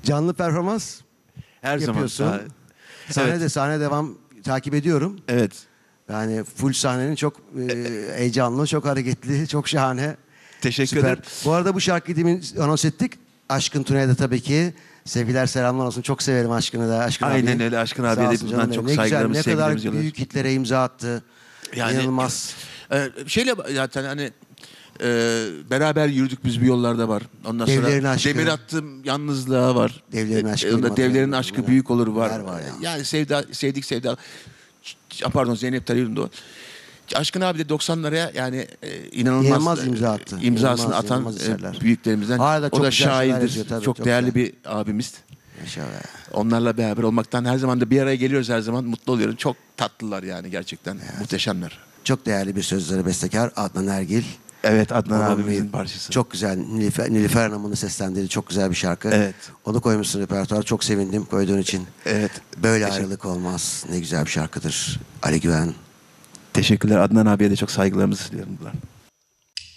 Canlı performans Her yapıyorsun. zaman. Sahne devam takip ediyorum. Evet. Yani full sahnenin çok heyecanlı, çok hareketli, çok şahane. Teşekkür Süper. ederim. Bu arada bu şarkıyı demin anons ettik. Aşkın Tuna'ya tabii ki. Sevgiler selamlar olsun. Çok severim Aşkın'ı da. Aşkın Aynen abi. öyle. Aşkın Sağ abiye de olsun buradan canım çok benim. Ne güzel, saygılarımızı, ne kadar sevgilerimizi yolluyoruz. büyük hitlere imza attı. Yani, İnanılmaz. Şeyle zaten hani beraber yürüdük biz bir yollarda var. Ondan Devlerin sonra aşkı. demir attım yalnızlığa var. Devlerin aşkı. Onda devlerin aşkı büyük olur var. Var ya. Yani sevdik sevda. Pardon, Zeynep Tarih'in de o. Aşkın abi de 90'lara yani İnanılmaz imza attı. İmzasını atan İnanılmaz eserler. büyüklerimizden. Hala O çok da güzel şeyler şairdir. yazıyor tabii, çok çok değerli güzel. bir abimiz. Maşallah. Onlarla beraber olmaktan her zaman da bir araya geliyoruz, her zaman mutlu oluyorum. Çok tatlılar yani gerçekten. Muhteşemler. Çok değerli bir sözleri bestekar Adnan Ergil. Evet, Adnan Onun abimizin bir- parçası. Çok güzel. Nilüfer Hanım'ın seslendirdiği çok güzel bir şarkı. Evet. Onu koymuşsun repertuara. Çok sevindim koyduğun için. Evet. Böyle Teşekkür- ayrılık olmaz. Ne güzel bir şarkıdır. Ali Güven. Teşekkürler. Adnan abiye de çok saygılarımızı sunuyorum buradan.